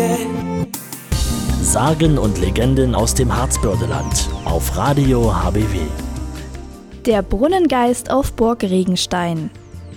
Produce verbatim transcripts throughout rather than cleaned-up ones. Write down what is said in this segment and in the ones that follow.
Sagen und Legenden aus dem Harzbördeland auf Radio H B W. Der Brunnengeist auf Burg Regenstein.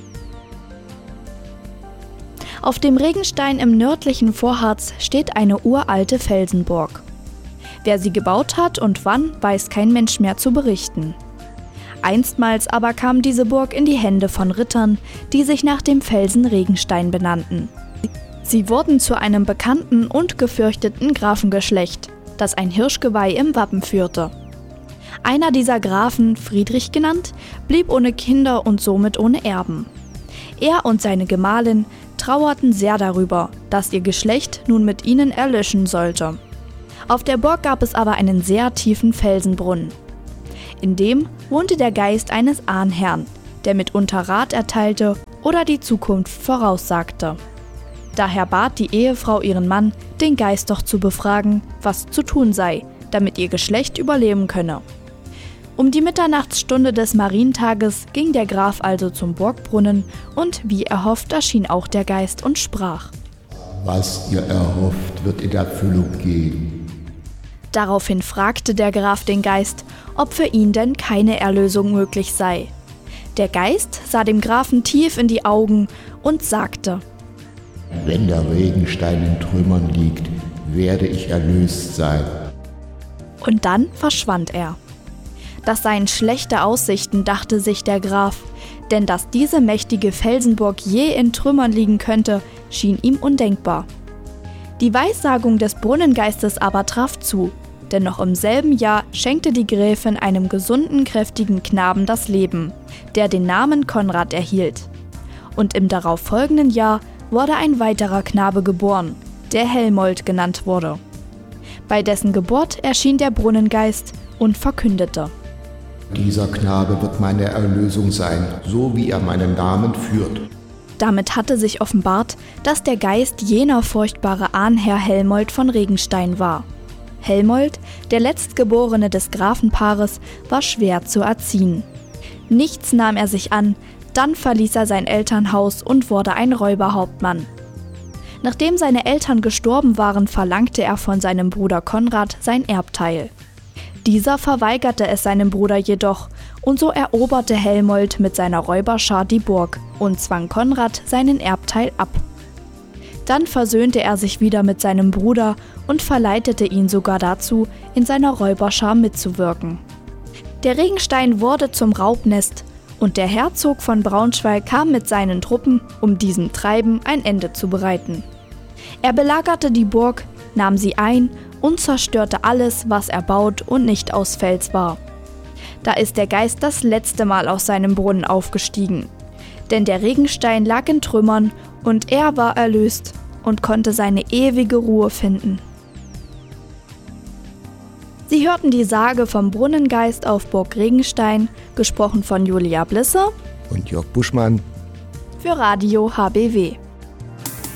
Auf dem Regenstein im nördlichen Vorharz steht eine uralte Felsenburg. Wer sie gebaut hat und wann, weiß kein Mensch mehr zu berichten. Einstmals aber kam diese Burg in die Hände von Rittern, die sich nach dem Felsen Regenstein benannten. Sie wurden zu einem bekannten und gefürchteten Grafengeschlecht, das ein Hirschgeweih im Wappen führte. Einer dieser Grafen, Friedrich genannt, blieb ohne Kinder und somit ohne Erben. Er und seine Gemahlin trauerten sehr darüber, dass ihr Geschlecht nun mit ihnen erlöschen sollte. Auf der Burg gab es aber einen sehr tiefen Felsenbrunnen. In dem wohnte der Geist eines Ahnherrn, der mitunter Rat erteilte oder die Zukunft voraussagte. Daher bat die Ehefrau ihren Mann, den Geist doch zu befragen, was zu tun sei, damit ihr Geschlecht überleben könne. Um die Mitternachtsstunde des Marientages ging der Graf also zum Burgbrunnen und wie erhofft erschien auch der Geist und sprach: Was ihr erhofft, wird in Erfüllung gehen. Daraufhin fragte der Graf den Geist, ob für ihn denn keine Erlösung möglich sei. Der Geist sah dem Grafen tief in die Augen und sagte: Wenn der Regenstein in Trümmern liegt, werde ich erlöst sein. Und dann verschwand er. Das seien schlechte Aussichten, dachte sich der Graf, denn dass diese mächtige Felsenburg je in Trümmern liegen könnte, schien ihm undenkbar. Die Weissagung des Brunnengeistes aber traf zu, denn noch im selben Jahr schenkte die Gräfin einem gesunden, kräftigen Knaben das Leben, der den Namen Konrad erhielt. Und im darauffolgenden Jahr wurde ein weiterer Knabe geboren, der Helmold genannt wurde. Bei dessen Geburt erschien der Brunnengeist und verkündete: Dieser Knabe wird meine Erlösung sein, so wie er meinen Namen führt. Damit hatte sich offenbart, dass der Geist jener furchtbare Ahnherr Helmold von Regenstein war. Helmold, der Letztgeborene des Grafenpaares, war schwer zu erziehen. Nichts nahm er sich an, dann verließ er sein Elternhaus und wurde ein Räuberhauptmann. Nachdem seine Eltern gestorben waren, verlangte er von seinem Bruder Konrad sein Erbteil. Dieser verweigerte es seinem Bruder jedoch, und so eroberte Helmold mit seiner Räuberschar die Burg und zwang Konrad seinen Erbteil ab. Dann versöhnte er sich wieder mit seinem Bruder und verleitete ihn sogar dazu, in seiner Räuberschar mitzuwirken. Der Regenstein wurde zum Raubnest, und der Herzog von Braunschweig kam mit seinen Truppen, um diesem Treiben ein Ende zu bereiten. Er belagerte die Burg, nahm sie ein und zerstörte alles, was erbaut und nicht aus Fels war. Da ist der Geist das letzte Mal aus seinem Brunnen aufgestiegen, denn der Regenstein lag in Trümmern und er war erlöst und konnte seine ewige Ruhe finden. Sie hörten die Sage vom Brunnengeist auf Burg Regenstein, gesprochen von Julia Blisse und Jörg Buschmann für Radio H B W.